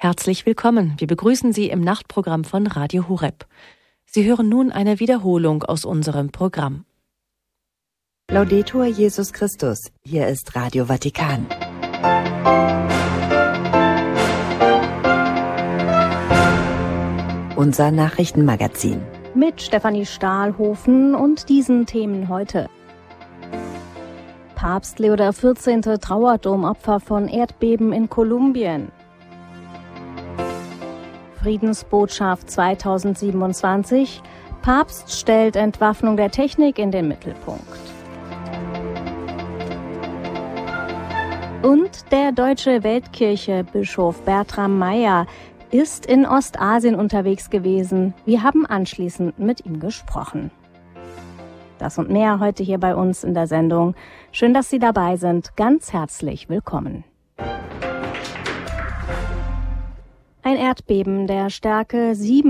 Herzlich willkommen. Wir begrüßen Sie im Nachtprogramm von Radio Horeb. Sie hören nun eine Wiederholung aus unserem Programm. Laudetur Jesus Christus. Hier ist Radio Vatikan. Unser Nachrichtenmagazin. Mit Stefanie Stahlhofen und diesen Themen heute. Papst Leo XIV. Trauert um Opfer von Erdbeben in Kolumbien. Friedensbotschaft 2027. Papst stellt Entwaffnung der Technik in den Mittelpunkt. Und der deutsche Weltkirche-Bischof Bertram Meyer ist in Ostasien unterwegs gewesen. Wir haben anschließend mit ihm gesprochen. Das und mehr heute hier bei uns in der Sendung. Schön, dass Sie dabei sind. Ganz herzlich willkommen. Ein Erdbeben der Stärke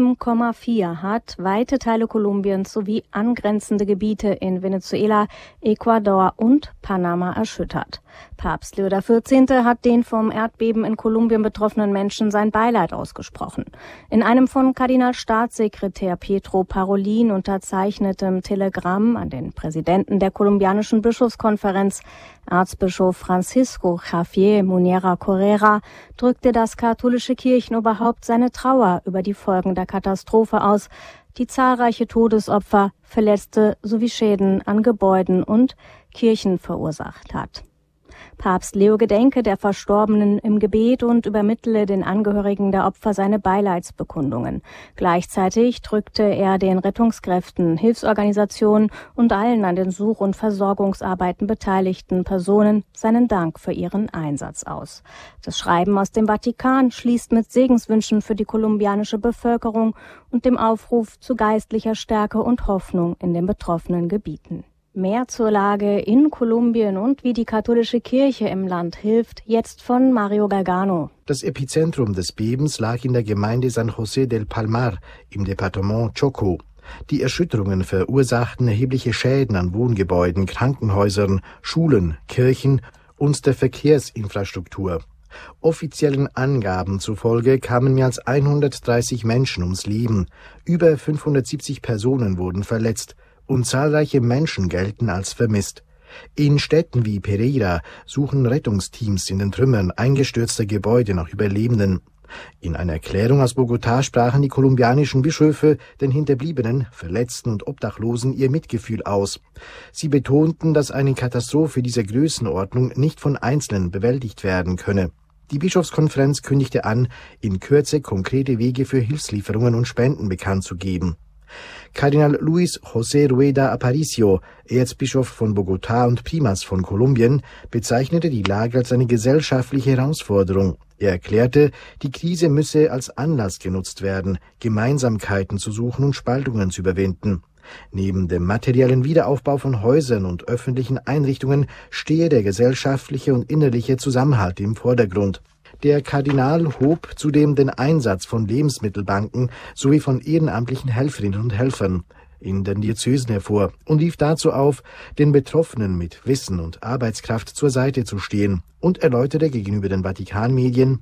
7,4 hat weite Teile Kolumbiens sowie angrenzende Gebiete in Venezuela, Ecuador und Panama erschüttert. Papst Leo XIV. Hat den vom Erdbeben in Kolumbien betroffenen Menschen sein Beileid ausgesprochen. In einem von Kardinalstaatssekretär Pietro Parolin unterzeichnetem Telegramm an den Präsidenten der kolumbianischen Bischofskonferenz, Erzbischof Francisco Javier Munera Correa, drückte das katholische Kirchenoberhaupt seine Trauer über die Folgen der Katastrophe aus, die zahlreiche Todesopfer, Verletzte sowie Schäden an Gebäuden und Kirchen verursacht hat. Papst Leo gedenke der Verstorbenen im Gebet und übermittele den Angehörigen der Opfer seine Beileidsbekundungen. Gleichzeitig drückte er den Rettungskräften, Hilfsorganisationen und allen an den Such- und Versorgungsarbeiten beteiligten Personen seinen Dank für ihren Einsatz aus. Das Schreiben aus dem Vatikan schließt mit Segenswünschen für die kolumbianische Bevölkerung und dem Aufruf zu geistlicher Stärke und Hoffnung in den betroffenen Gebieten. Mehr zur Lage in Kolumbien und wie die katholische Kirche im Land hilft, jetzt von Mario Gargano. Das Epizentrum des Bebens lag in der Gemeinde San José del Palmar im Departement Chocó. Die Erschütterungen verursachten erhebliche Schäden an Wohngebäuden, Krankenhäusern, Schulen, Kirchen und der Verkehrsinfrastruktur. Offiziellen Angaben zufolge kamen mehr als 130 Menschen ums Leben, über 570 Personen wurden verletzt, und zahlreiche Menschen gelten als vermisst. In Städten wie Pereira suchen Rettungsteams in den Trümmern eingestürzter Gebäude nach Überlebenden. In einer Erklärung aus Bogotá sprachen die kolumbianischen Bischöfe den Hinterbliebenen, Verletzten und Obdachlosen ihr Mitgefühl aus. Sie betonten, dass eine Katastrophe dieser Größenordnung nicht von Einzelnen bewältigt werden könne. Die Bischofskonferenz kündigte an, in Kürze konkrete Wege für Hilfslieferungen und Spenden bekannt zu geben. Kardinal Luis José Rueda Aparicio, Erzbischof von Bogotá und Primas von Kolumbien, bezeichnete die Lage als eine gesellschaftliche Herausforderung. Er erklärte, die Krise müsse als Anlass genutzt werden, Gemeinsamkeiten zu suchen und Spaltungen zu überwinden. Neben dem materiellen Wiederaufbau von Häusern und öffentlichen Einrichtungen stehe der gesellschaftliche und innerliche Zusammenhalt im Vordergrund. Der Kardinal hob zudem den Einsatz von Lebensmittelbanken sowie von ehrenamtlichen Helferinnen und Helfern in den Diözesen hervor und rief dazu auf, den Betroffenen mit Wissen und Arbeitskraft zur Seite zu stehen und erläuterte gegenüber den Vatikanmedien: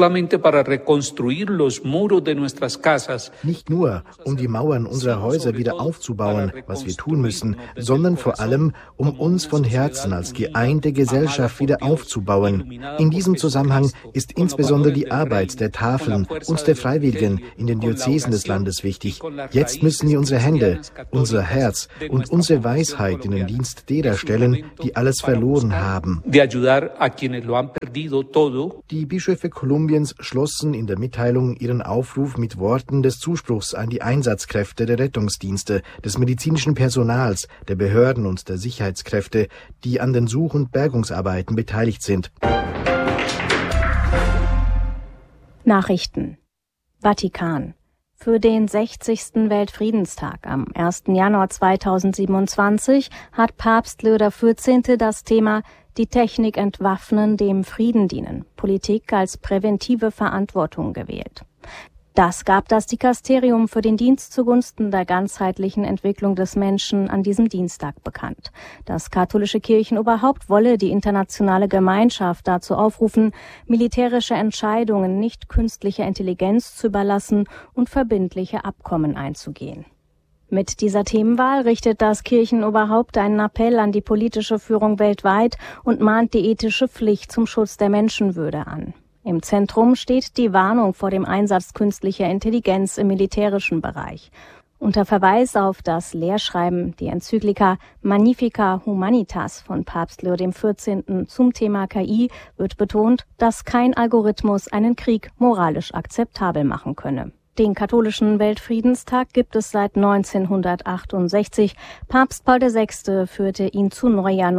Nicht nur, um die Mauern unserer Häuser wieder aufzubauen, was wir tun müssen, sondern vor allem, um uns von Herzen als geeinte Gesellschaft wieder aufzubauen. In diesem Zusammenhang ist insbesondere die Arbeit der Tafeln und der Freiwilligen in den Diözesen des Landes wichtig. Jetzt müssen wir unsere Hände, unser Herz und unsere Weisheit in den Dienst derer stellen, die alles verloren haben. Die Bischöfe Kolumbiens schlossen in der Mitteilung ihren Aufruf mit Worten des Zuspruchs an die Einsatzkräfte der Rettungsdienste, des medizinischen Personals, der Behörden und der Sicherheitskräfte, die an den Such- und Bergungsarbeiten beteiligt sind. Nachrichten. Vatikan. Für den 60. Weltfriedenstag am 1. Januar 2027 hat Papst Leo XIV. Das Thema Die Technik entwaffnen, dem Frieden dienen, Politik als präventive Verantwortung gewählt. Das gab das Dikasterium für den Dienst zugunsten der ganzheitlichen Entwicklung des Menschen an diesem Dienstag bekannt. Das katholische Kirchenoberhaupt wolle die internationale Gemeinschaft dazu aufrufen, militärische Entscheidungen nicht künstlicher Intelligenz zu überlassen und verbindliche Abkommen einzugehen. Mit dieser Themenwahl richtet das Kirchenoberhaupt einen Appell an die politische Führung weltweit und mahnt die ethische Pflicht zum Schutz der Menschenwürde an. Im Zentrum steht die Warnung vor dem Einsatz künstlicher Intelligenz im militärischen Bereich. Unter Verweis auf das Lehrschreiben, die Enzyklika Magnificat Humanitas von Papst Leo XIV. Zum Thema KI wird betont, dass kein Algorithmus einen Krieg moralisch akzeptabel machen könne. Den katholischen Weltfriedenstag gibt es seit 1968. Papst Paul VI. Führte ihn zu Neujahr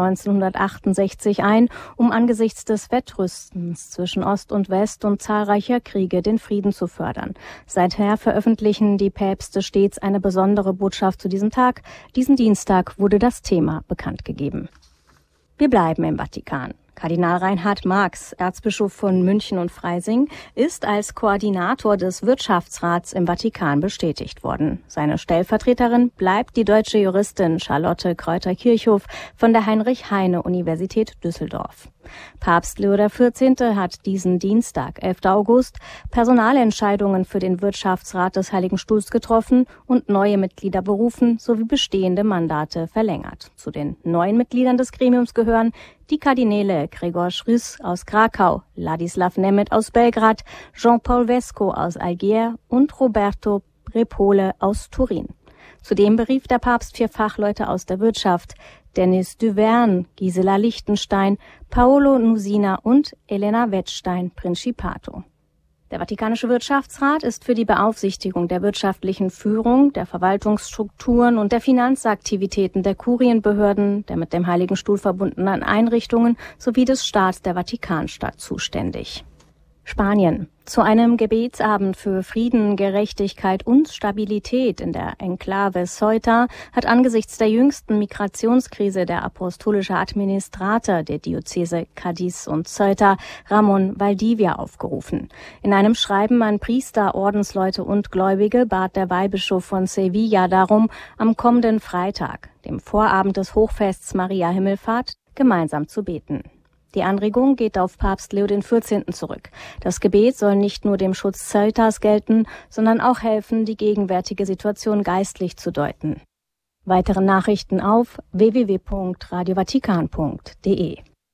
1968 ein, um angesichts des Wettrüstens zwischen Ost und West und zahlreicher Kriege den Frieden zu fördern. Seither veröffentlichen die Päpste stets eine besondere Botschaft zu diesem Tag. Diesen Dienstag wurde das Thema bekannt gegeben. Wir bleiben im Vatikan. Kardinal Reinhard Marx, Erzbischof von München und Freising, ist als Koordinator des Wirtschaftsrats im Vatikan bestätigt worden. Seine Stellvertreterin bleibt die deutsche Juristin Charlotte Kreuter-Kirchhoff von der Heinrich-Heine-Universität Düsseldorf. Papst Leo XIV. Hat diesen Dienstag, 11. August, Personalentscheidungen für den Wirtschaftsrat des Heiligen Stuhls getroffen und neue Mitglieder berufen sowie bestehende Mandate verlängert. Zu den neuen Mitgliedern des Gremiums gehören die Kardinäle Gregor Schrys aus Krakau, Ladislav Nemeth aus Belgrad, Jean-Paul Vesco aus Algier und Roberto Repole aus Turin. Zudem berief der Papst 4 Fachleute aus der Wirtschaft: Dennis Duverne, Gisela Lichtenstein, Paolo Nusina und Elena Wettstein Principato. Der Vatikanische Wirtschaftsrat ist für die Beaufsichtigung der wirtschaftlichen Führung, der Verwaltungsstrukturen und der Finanzaktivitäten der Kurienbehörden, der mit dem Heiligen Stuhl verbundenen Einrichtungen sowie des Staats der Vatikanstadt zuständig. Spanien. Zu einem Gebetsabend für Frieden, Gerechtigkeit und Stabilität in der Enklave Ceuta hat angesichts der jüngsten Migrationskrise der apostolische Administrator der Diözese Cádiz und Ceuta, Ramon Valdivia, aufgerufen. In einem Schreiben an Priester, Ordensleute und Gläubige bat der Weihbischof von Sevilla darum, am kommenden Freitag, dem Vorabend des Hochfests Maria Himmelfahrt, gemeinsam zu beten. Die Anregung geht auf Papst Leo XIV. Zurück. Das Gebet soll nicht nur dem Schutz Ceutas gelten, sondern auch helfen, die gegenwärtige Situation geistlich zu deuten. Weitere Nachrichten auf www.radiovatikan.de.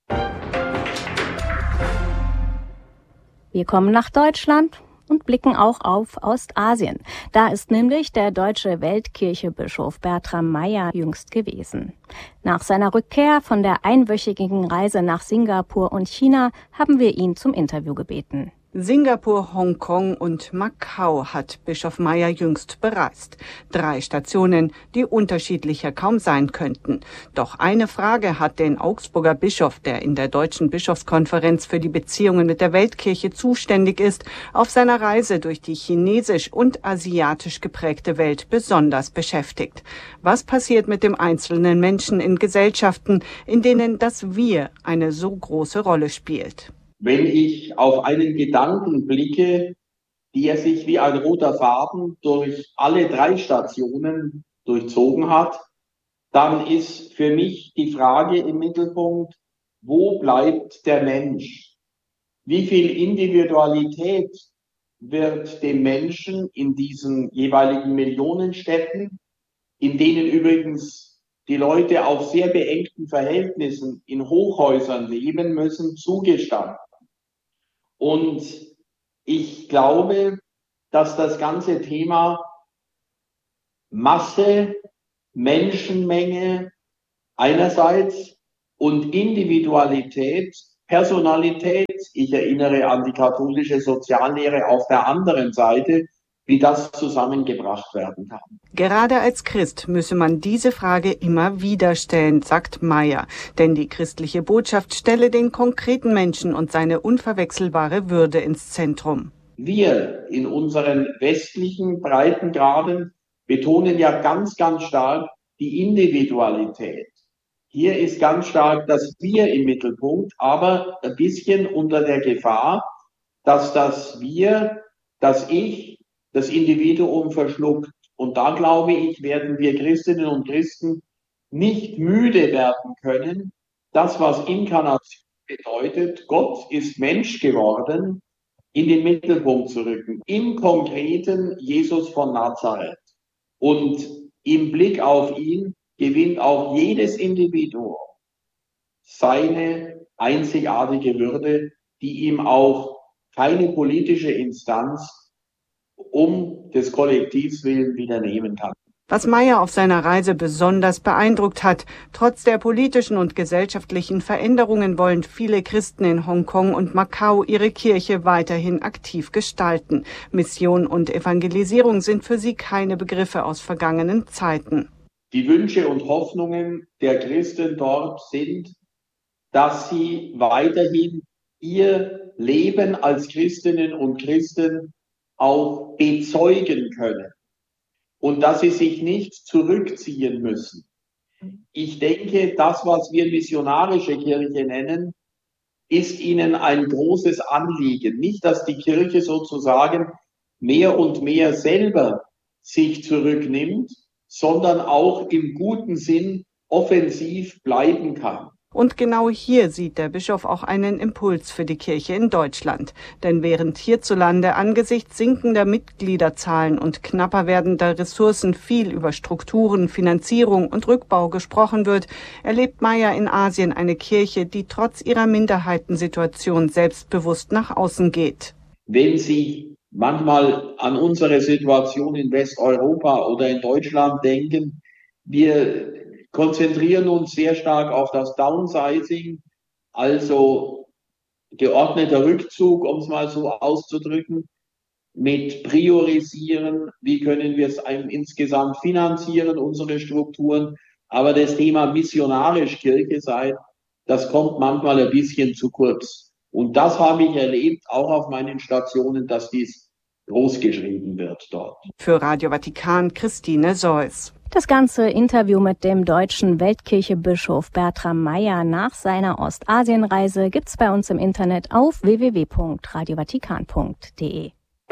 Wir kommen nach Deutschland und blicken auch auf Ostasien. Da ist nämlich der deutsche Weltkirchebischof Bertram Meyer jüngst gewesen. Nach seiner Rückkehr von der einwöchigen Reise nach Singapur und China haben wir ihn zum Interview gebeten. Singapur, Hongkong und Macau hat Bischof Meyer jüngst bereist. 3 Stationen, die unterschiedlicher kaum sein könnten. Doch eine Frage hat den Augsburger Bischof, der in der Deutschen Bischofskonferenz für die Beziehungen mit der Weltkirche zuständig ist, auf seiner Reise durch die chinesisch und asiatisch geprägte Welt besonders beschäftigt. Was passiert mit dem einzelnen Menschen in Gesellschaften, in denen das Wir eine so große Rolle spielt? Wenn ich auf einen Gedanken blicke, der sich wie ein roter Faden durch alle 3 Stationen durchzogen hat, dann ist für mich die Frage im Mittelpunkt: Wo bleibt der Mensch? Wie viel Individualität wird dem Menschen in diesen jeweiligen Millionenstädten, in denen übrigens die Leute auf sehr beengten Verhältnissen in Hochhäusern leben müssen, zugestanden? Und ich glaube, dass das ganze Thema Masse, Menschenmenge einerseits und Individualität, Personalität, ich erinnere an die katholische Soziallehre auf der anderen Seite, wie das zusammengebracht werden kann. Gerade als Christ müsse man diese Frage immer wieder stellen, sagt Meyer. Denn die christliche Botschaft stelle den konkreten Menschen und seine unverwechselbare Würde ins Zentrum. Wir in unseren westlichen Breitengraden betonen ja ganz, ganz stark die Individualität. Hier ist ganz stark das Wir im Mittelpunkt, aber ein bisschen unter der Gefahr, dass das Wir, das Ich, das Individuum verschluckt. Und da, glaube ich, werden wir Christinnen und Christen nicht müde werden können, das, was Inkarnation bedeutet, Gott ist Mensch geworden, in den Mittelpunkt zu rücken. Im Konkreten Jesus von Nazareth. Und im Blick auf ihn gewinnt auch jedes Individuum seine einzigartige Würde, die ihm auch keine politische Instanz um des Kollektivs willen wieder nehmen kann. Was Meyer auf seiner Reise besonders beeindruckt hat, trotz der politischen und gesellschaftlichen Veränderungen wollen viele Christen in Hongkong und Macau ihre Kirche weiterhin aktiv gestalten. Mission und Evangelisierung sind für sie keine Begriffe aus vergangenen Zeiten. Die Wünsche und Hoffnungen der Christen dort sind, dass sie weiterhin ihr Leben als Christinnen und Christen auch bezeugen können. Und dass sie sich nicht zurückziehen müssen. Ich denke, das, was wir missionarische Kirche nennen, ist ihnen ein großes Anliegen. Nicht, dass die Kirche sozusagen mehr und mehr selber sich zurücknimmt, sondern auch im guten Sinn offensiv bleiben kann. Und genau hier sieht der Bischof auch einen Impuls für die Kirche in Deutschland. Denn während hierzulande angesichts sinkender Mitgliederzahlen und knapper werdender Ressourcen viel über Strukturen, Finanzierung und Rückbau gesprochen wird, erlebt Meyer in Asien eine Kirche, die trotz ihrer Minderheitensituation selbstbewusst nach außen geht. Wenn Sie manchmal an unsere Situation in Westeuropa oder in Deutschland denken, wir konzentrieren uns sehr stark auf das Downsizing, also geordneter Rückzug, um es mal so auszudrücken, mit Priorisieren, wie können wir es insgesamt finanzieren, unsere Strukturen. Aber das Thema missionarisch Kirche sein, das kommt manchmal ein bisschen zu kurz. Und das habe ich erlebt, auch auf meinen Stationen, dass dies großgeschrieben wird dort. Für Radio Vatikan, Christine Seuss. Das ganze Interview mit dem deutschen Weltkirchebischof Bertram Meyer nach seiner Ostasienreise gibt's bei uns im Internet auf www.radiovatikan.de.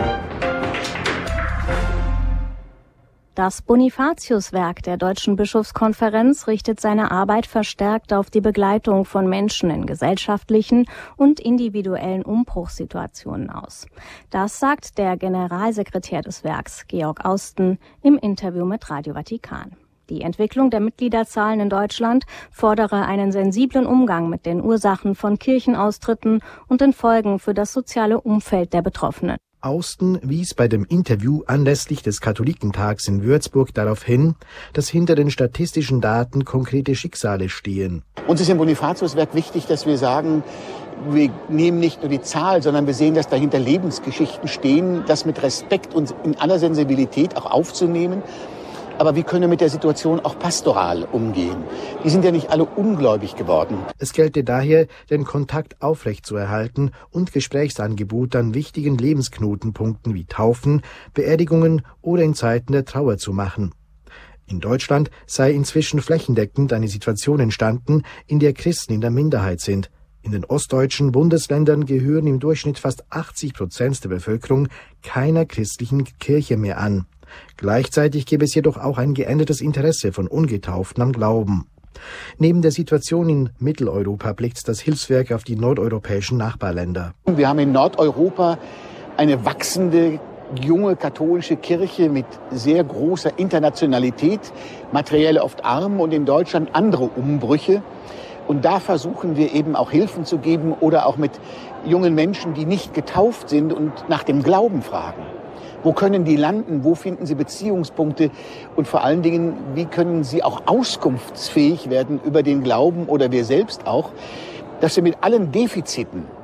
Das Bonifatiuswerk der Deutschen Bischofskonferenz richtet seine Arbeit verstärkt auf die Begleitung von Menschen in gesellschaftlichen und individuellen Umbruchssituationen aus. Das sagt der Generalsekretär des Werks, Georg Austen, im Interview mit Radio Vatikan. Die Entwicklung der Mitgliederzahlen in Deutschland fordere einen sensiblen Umgang mit den Ursachen von Kirchenaustritten und den Folgen für das soziale Umfeld der Betroffenen. Austen wies bei dem Interview anlässlich des Katholikentags in Würzburg darauf hin, dass hinter den statistischen Daten konkrete Schicksale stehen. Uns ist im Bonifatiuswerk wichtig, dass wir sagen, wir nehmen nicht nur die Zahl, sondern wir sehen, dass dahinter Lebensgeschichten stehen, das mit Respekt und in aller Sensibilität auch aufzunehmen. Aber wie können wir mit der Situation auch pastoral umgehen? Die sind ja nicht alle ungläubig geworden. Es gelte daher, den Kontakt aufrechtzuerhalten und Gesprächsangebote an wichtigen Lebensknotenpunkten wie Taufen, Beerdigungen oder in Zeiten der Trauer zu machen. In Deutschland sei inzwischen flächendeckend eine Situation entstanden, in der Christen in der Minderheit sind. In den ostdeutschen Bundesländern gehören im Durchschnitt fast 80% der Bevölkerung keiner christlichen Kirche mehr an. Gleichzeitig gäbe es jedoch auch ein geändertes Interesse von Ungetauften am Glauben. Neben der Situation in Mitteleuropa blickt das Hilfswerk auf die nordeuropäischen Nachbarländer. Wir haben in Nordeuropa eine wachsende, junge katholische Kirche mit sehr großer Internationalität, materiell oft arm, und in Deutschland andere Umbrüche. Und da versuchen wir eben auch Hilfen zu geben oder auch mit jungen Menschen, die nicht getauft sind und nach dem Glauben fragen. Wo können die landen? Wo finden sie Beziehungspunkte? Und vor allen Dingen, wie können sie auch auskunftsfähig werden über den Glauben oder wir selbst auch, dass wir mit allen Defiziten